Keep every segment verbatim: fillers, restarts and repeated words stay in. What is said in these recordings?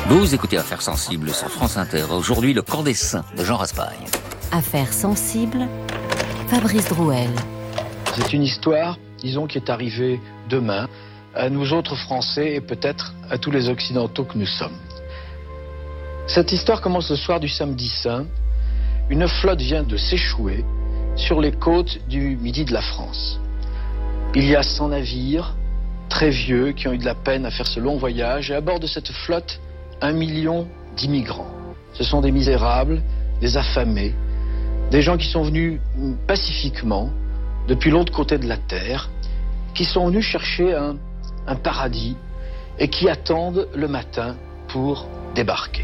Vous écoutez Affaires sensibles sur France Inter. Aujourd'hui, le camp des saints de Jean Raspail. Affaires sensibles, Fabrice Drouel. C'est une histoire, disons, qui est arrivée demain à nous autres Français et peut-être à tous les Occidentaux que nous sommes. Cette histoire commence le soir du samedi saint. Une flotte vient de s'échouer sur les côtes du midi de la France. Il y a cent navires, très vieux, qui ont eu de la peine à faire ce long voyage. Et à bord de cette flotte, un million d'immigrants. Ce sont des misérables, des affamés, des gens qui sont venus pacifiquement depuis l'autre côté de la terre, qui sont venus chercher un, un paradis et qui attendent le matin pour débarquer.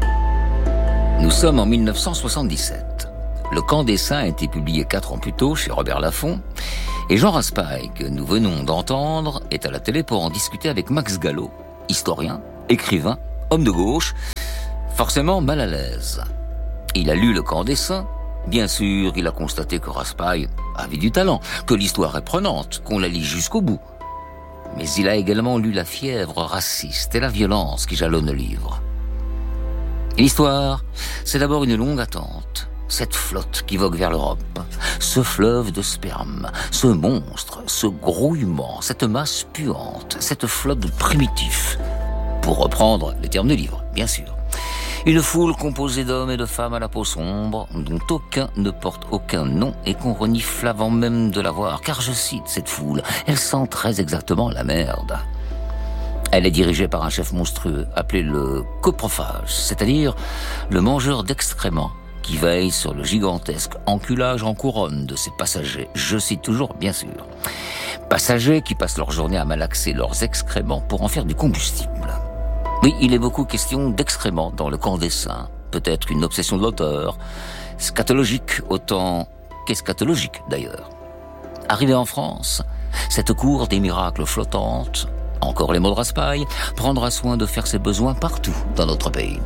Nous sommes en mille neuf cent soixante-dix-sept. Le camp des saints a été publié quatre ans plus tôt chez Robert Laffont. Et Jean Raspail, que nous venons d'entendre, est à la télé pour en discuter avec Max Gallo, historien, écrivain, homme de gauche, forcément mal à l'aise. Il a lu Le camp des saints. Bien sûr, il a constaté que Raspail avait du talent, que l'histoire est prenante, qu'on la lit jusqu'au bout. Mais il a également lu la fièvre raciste et la violence qui jalonnent le livre. L'histoire, c'est d'abord une longue attente. Cette flotte qui vogue vers l'Europe, ce fleuve de sperme, ce monstre, ce grouillement, cette masse puante, cette flotte de primitifs, pour reprendre les termes du livre, bien sûr. Une foule composée d'hommes et de femmes à la peau sombre, dont aucun ne porte aucun nom et qu'on renifle avant même de la voir, car je cite cette foule, elle sent très exactement la merde. Elle est dirigée par un chef monstrueux, appelé le coprophage, c'est-à-dire le mangeur d'excréments, qui veille sur le gigantesque enculage en couronne de ses passagers. Je cite toujours, bien sûr. Passagers qui passent leur journée à malaxer leurs excréments pour en faire du combustible. Oui, il est beaucoup question d'excréments dans le camp des saints. Peut-être une obsession de l'auteur. Scatologique autant qu'eschatologique, d'ailleurs. Arrivé en France, cette cour des miracles flottantes, encore les mots de Raspail, prendra soin de faire ses besoins partout dans notre pays.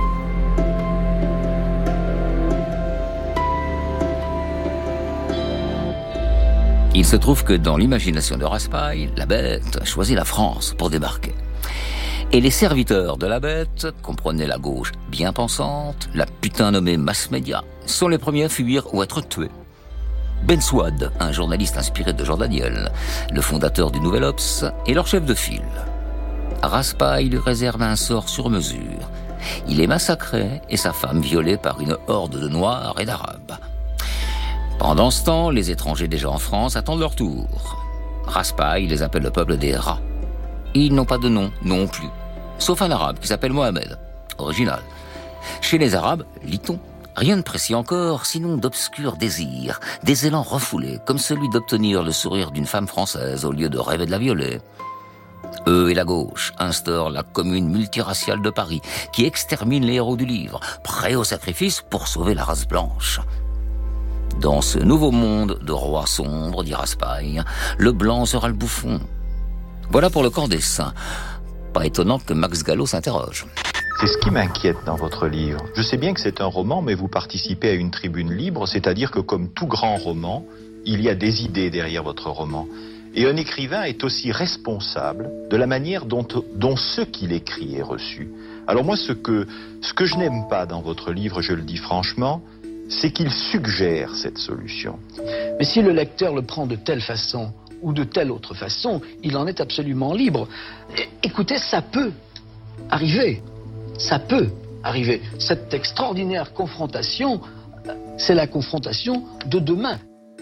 Il se trouve que dans l'imagination de Raspail, la bête choisit la France pour débarquer. Et les serviteurs de la bête, comprenez la gauche bien pensante, la putain nommée mass média, sont les premiers à fuir ou être tués. Ben Souad, un journaliste inspiré de Jean Daniel, le fondateur du Nouvel Obs, est leur chef de file. Raspail lui réserve un sort sur mesure. Il est massacré et sa femme violée par une horde de Noirs et d'Arabes. Pendant ce temps, les étrangers déjà en France attendent leur tour. Raspail les appelle le peuple des rats. Ils n'ont pas de nom non plus, sauf un arabe qui s'appelle Mohamed, original. Chez les arabes, lit-on, rien de précis encore, sinon d'obscurs désirs, des élans refoulés, comme celui d'obtenir le sourire d'une femme française au lieu de rêver de la violer. Eux et la gauche instaurent la commune multiraciale de Paris, qui extermine les héros du livre, prêts au sacrifice pour sauver la race blanche. Dans ce nouveau monde de rois sombres, dit Raspail, le blanc sera le bouffon. Voilà pour le camp des saints. Pas étonnant que Max Gallo s'interroge. C'est ce qui m'inquiète dans votre livre. Je sais bien que c'est un roman, mais vous participez à une tribune libre, c'est-à-dire que comme tout grand roman, il y a des idées derrière votre roman. Et un écrivain est aussi responsable de la manière dont, dont ce qu'il écrit est reçu. Alors moi, ce que, ce que je n'aime pas dans votre livre, je le dis franchement, c'est qu'il suggère cette solution. Mais si le lecteur le prend de telle façon ou de telle autre façon, il en est absolument libre. Écoutez, ça peut arriver. Ça peut arriver. Cette extraordinaire confrontation, c'est la confrontation de demain.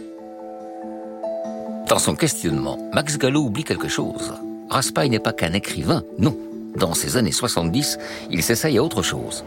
Dans son questionnement, Max Gallo oublie quelque chose. Raspail n'est pas qu'un écrivain, non. Dans ces années soixante-dix, il s'essaye à autre chose.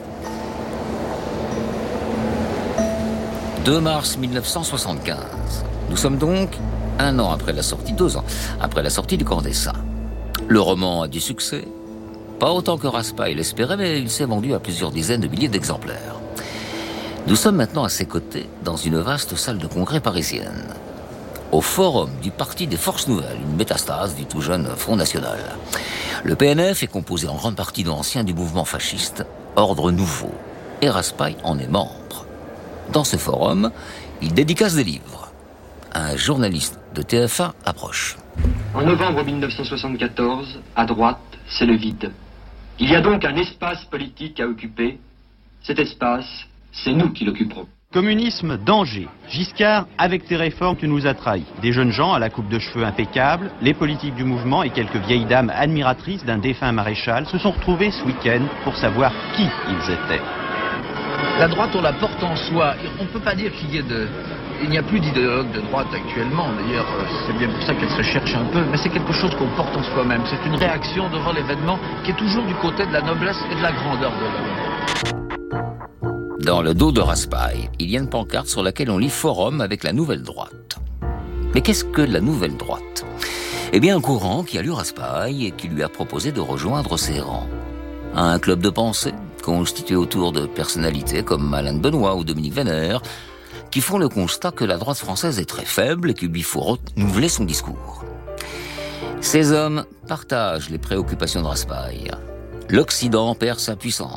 deux mars mille neuf cent soixante-quinze. Nous sommes donc un an après la sortie, deux ans après la sortie du camp des saints. Le roman a du succès. Pas autant que Raspail l'espérait, mais il s'est vendu à plusieurs dizaines de milliers d'exemplaires. Nous sommes maintenant à ses côtés dans une vaste salle de congrès parisienne. Au forum du Parti des Forces Nouvelles, une métastase du tout jeune Front National. Le P N F est composé en grande partie d'anciens du mouvement fasciste, Ordre Nouveau. Et Raspail en est membre. Dans ce forum, il dédicace des livres. Un journaliste de T F un approche. En novembre mille neuf cent soixante-quatorze, à droite, c'est le vide. Il y a donc un espace politique à occuper. Cet espace, c'est nous qui l'occuperons. Communisme, danger. Giscard, avec tes réformes, tu nous as trahis. Des jeunes gens à la coupe de cheveux impeccable, les politiques du mouvement et quelques vieilles dames admiratrices d'un défunt maréchal se sont retrouvés ce week-end pour savoir qui ils étaient. La droite, on la porte en soi. On ne peut pas dire qu'il y ait de... Il n'y a plus d'idéologue de droite actuellement. D'ailleurs, c'est bien pour ça qu'elle se cherche un peu. Mais c'est quelque chose qu'on porte en soi-même. C'est une réaction devant l'événement qui est toujours du côté de la noblesse et de la grandeur de l'homme. Dans le dos de Raspail, il y a une pancarte sur laquelle on lit Forum avec la Nouvelle Droite. Mais qu'est-ce que la Nouvelle Droite ? Eh bien, un courant qui a lu Raspail et qui lui a proposé de rejoindre ses rangs. Un club de pensée constitué autour de personnalités comme Alain de Benoît ou Dominique Vénère, qui font le constat que la droite française est très faible et qu'il lui faut renouveler son discours. Ces hommes partagent les préoccupations de Raspail. L'Occident perd sa puissance.